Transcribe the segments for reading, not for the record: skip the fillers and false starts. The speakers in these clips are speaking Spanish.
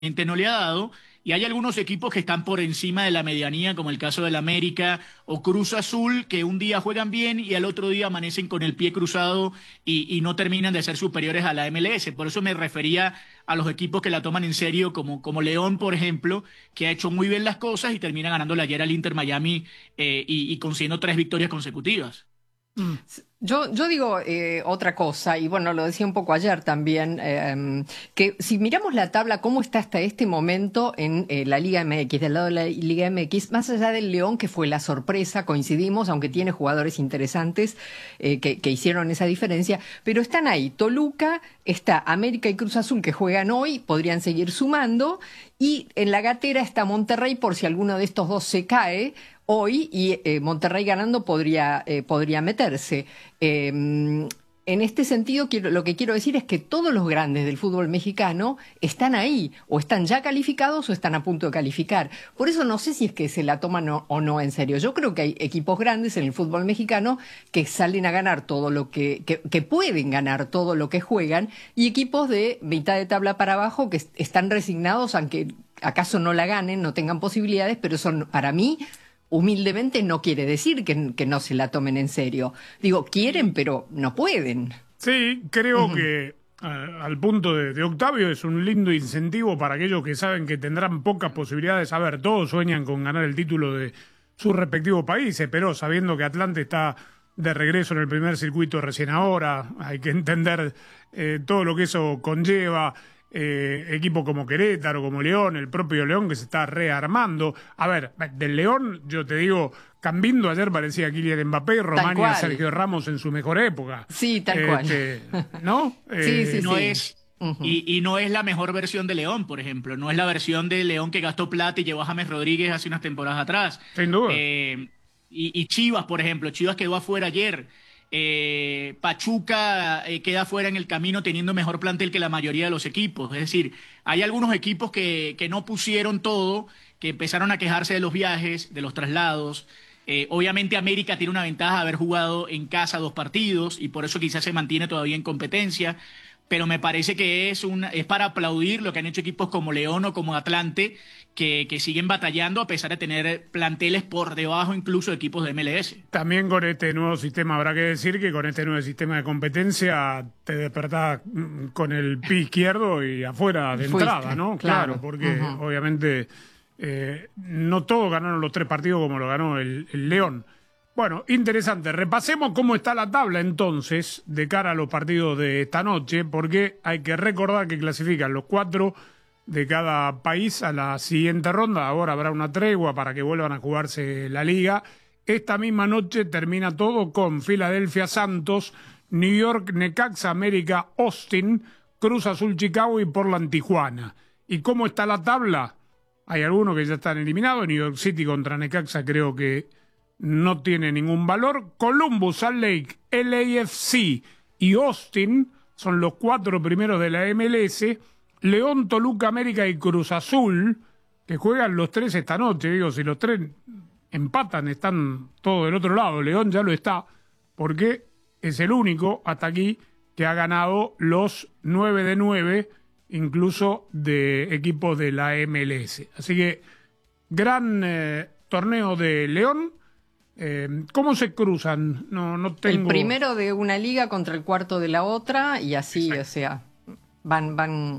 no le ha dado, y hay algunos equipos que están por encima de la medianía, como el caso del América o Cruz Azul, que un día juegan bien y al otro día amanecen con el pie cruzado y no terminan de ser superiores a la MLS. Por eso me refería a los equipos que la toman en serio, como León, por ejemplo, que ha hecho muy bien las cosas y termina ganándole ayer al Inter Miami y consiguiendo 3 victorias consecutivas. Yo digo otra cosa, y bueno, lo decía un poco ayer también, que si miramos la tabla, cómo está hasta este momento en la Liga MX, del lado de la Liga MX, más allá del León, que fue la sorpresa, coincidimos, aunque tiene jugadores interesantes que hicieron esa diferencia, pero están ahí, Toluca, está América y Cruz Azul que juegan hoy, podrían seguir sumando, y en la gatera está Monterrey por si alguno de estos dos se cae hoy y Monterrey ganando podría meterse. En este sentido, lo que quiero decir es que todos los grandes del fútbol mexicano están ahí, o están ya calificados o están a punto de calificar. Por eso no sé si es que se la toman o no en serio. Yo creo que hay equipos grandes en el fútbol mexicano que salen a ganar todo lo que pueden ganar todo lo que juegan, y equipos de mitad de tabla para abajo que están resignados, aunque acaso no la ganen, no tengan posibilidades, pero son, para mí, humildemente no quiere decir que no se la tomen en serio. Digo, quieren, pero no pueden. Sí, creo que al punto de Octavio es un lindo incentivo para aquellos que saben que tendrán pocas posibilidades. A ver, todos sueñan con ganar el título de sus respectivos países, pero sabiendo que Atlante está de regreso en el primer circuito recién ahora, hay que entender todo lo que eso conlleva. Equipos como Querétaro, como León, el propio León que se está rearmando. A ver, del León, yo te digo, Cambindo ayer parecía Kylian Mbappé, Romania, Sergio Ramos en su mejor época. Sí, tal cual. ¿No? Sí, no sí. es y no es la mejor versión de León, por ejemplo. No es la versión de León que gastó plata y llevó a James Rodríguez hace unas temporadas atrás. Sin duda. Y Chivas, por ejemplo. Chivas quedó afuera ayer. Pachuca queda fuera en el camino teniendo mejor plantel que la mayoría de los equipos. Es decir, hay algunos equipos que no pusieron todo, que empezaron a quejarse de los viajes, de los traslados. Obviamente América tiene una ventaja de haber jugado en casa 2 partidos y por eso quizás se mantiene todavía en competencia, pero me parece que es para aplaudir lo que han hecho equipos como León o como Atlante, que siguen batallando a pesar de tener planteles por debajo incluso de equipos de MLS. También con este nuevo sistema, habrá que decir que con este nuevo sistema de competencia te despertás con el pie izquierdo y afuera de entrada, ¿no? Claro, porque obviamente no todos ganaron los 3 partidos como lo ganó el León. Bueno, interesante. Repasemos cómo está la tabla entonces de cara a los partidos de esta noche, porque hay que recordar que clasifican los 4 de cada país a la siguiente ronda. Ahora habrá una tregua para que vuelvan a jugarse la liga. Esta misma noche termina todo con Filadelfia Santos, New York Necaxa América Austin, Cruz Azul Chicago y Portland Tijuana. ¿Y cómo está la tabla? Hay algunos que ya están eliminados. New York City contra Necaxa creo que no tiene ningún valor. Columbus, Salt Lake, LAFC y Austin son los 4 primeros de la MLS. León, Toluca, América y Cruz Azul, que juegan los 3 esta noche. Digo, si los 3 empatan, están todos del otro lado. León ya lo está, porque es el único hasta aquí que ha ganado los 9 de 9, incluso de equipos de la MLS. Así que, gran torneo de León. ¿Cómo se cruzan? No tengo... El primero de una liga contra el cuarto de la otra, y así, exacto. O sea, van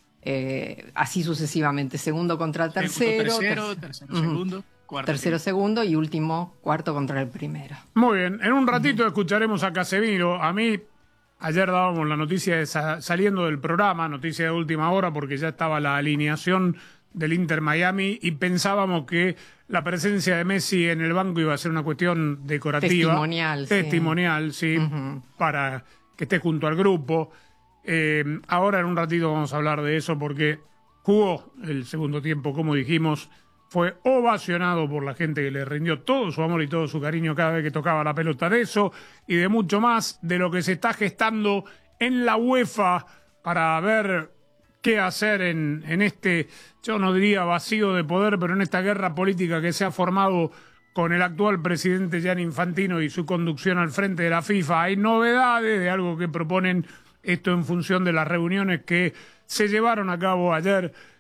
así sucesivamente. Segundo contra tercero. Tercero, segundo. Cuarto, tercero, segundo y último, cuarto contra el primero. Muy bien, en un ratito escucharemos a Casemiro. A mí, ayer dábamos la noticia de saliendo del programa, noticia de última hora, porque ya estaba la alineación del Inter Miami y pensábamos que la presencia de Messi en el banco iba a ser una cuestión decorativa. Testimonial, sí, para que esté junto al grupo. Ahora en un ratito vamos a hablar de eso porque jugó el segundo tiempo, como dijimos, fue ovacionado por la gente que le rindió todo su amor y todo su cariño cada vez que tocaba la pelota. De eso y de mucho más, de lo que se está gestando en la UEFA para ver qué hacer en este, yo no diría vacío de poder, pero en esta guerra política que se ha formado con el actual presidente Gianni Infantino y su conducción al frente de la FIFA. Hay novedades de algo que proponen, esto en función de las reuniones que se llevaron a cabo ayer